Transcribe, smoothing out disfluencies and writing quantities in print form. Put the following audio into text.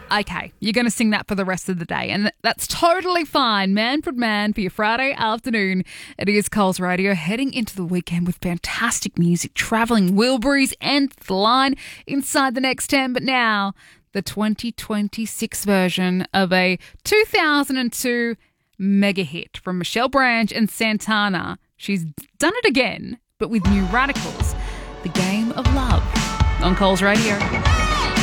Okay, you're going to sing that for the rest of the day, and that's totally fine. Manfred Mann for your Friday afternoon. It is Coles Radio, heading into the weekend with fantastic music, travelling Wilburys, Nth Line inside the next 10. But now, the 2026 version of a 2002 mega hit from Michelle Branch and Santana. She's done it again, but with New Radicals. The Game of Love on Coles Radio.